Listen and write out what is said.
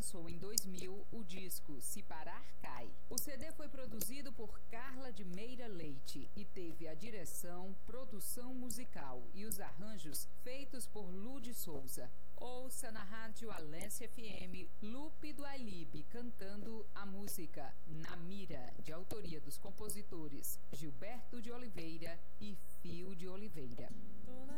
lançou em 2000 o disco Se Parar Cai. O CD foi produzido por Carla de Meira Leite e teve a direção, produção musical e os arranjos feitos por Lud Souza. Ouça na Rádio Alência FM Lupe do Alibe cantando a música Na Mira, de autoria dos compositores Gilberto de Oliveira e Fio de Oliveira.